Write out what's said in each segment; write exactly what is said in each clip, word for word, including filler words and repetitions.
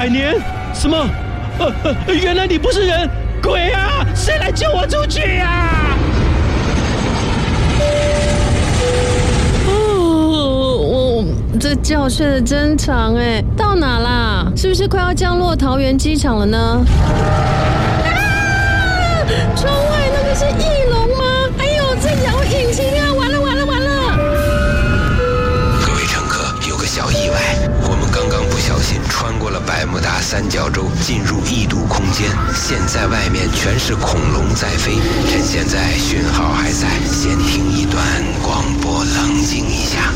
百年？什么？呃呃，原来你不是人，鬼啊！谁来救我出去啊？ 哦，我这觉睡得真长哎，到哪啦？是不是快要降落桃园机场了呢？啊！窗外那个是翼龙吗？哎呦，这摇引擎啊！完了完了完了！ 各位乘客，有个小意外，我们刚刚不小心穿过了百慕达三角洲，进入异度空间。现在外面全是恐龙在飞，趁现在讯号还在，先听一段广播，冷静一下。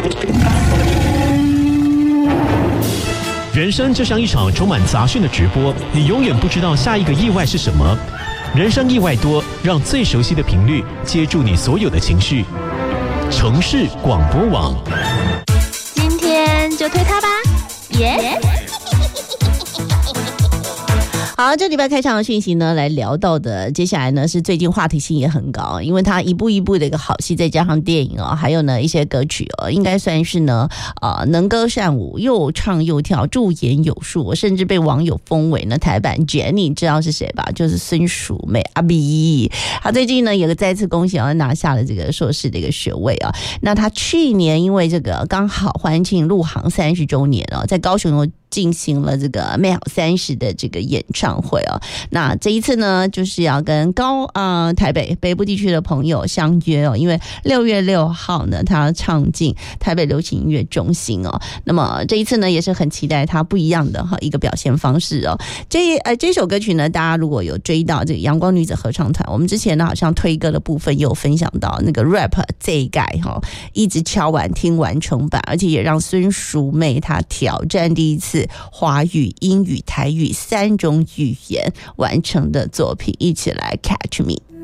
人生就像一场充满杂讯的直播，你永远不知道下一个意外是什么。人生意外多，让最熟悉的频率接住你所有的情绪。城市广播网， 今天就推它吧，耶、yeah! 好，这礼拜开场的讯息呢，来聊到的，接下来呢是最近话题性也很高，因为它一部一部的一个好戏，再加上电影哦，还有呢一些歌曲哦，应该算是呢呃能歌善舞，又唱又跳，驻颜有术，甚至被网友封为呢台版 Jenny， 知道是谁吧？就是孙淑媚阿 B， 她最近呢有个再次恭喜啊，拿下了这个硕士的一个学位啊。那她去年因为这个刚好欢庆入行三十周年啊，在高雄有进行了这个美好三十的这个演唱会哦。那这一次呢，就是要跟高啊、呃、台北北部地区的朋友相约哦，因为六月六号呢，他唱进台北流行音乐中心哦。那么这一次呢，也是很期待他不一样的哈一个表现方式哦。这呃这首歌曲呢，大家如果有追到这个阳光女子合唱团，我们之前呢好像推歌的部分也有分享到那个 rap 这一改哈，一直敲完听完重版，而且也让孙淑媚她挑战第一次华语、英语、台语三种语言完成的作品，一起来 Catch Me。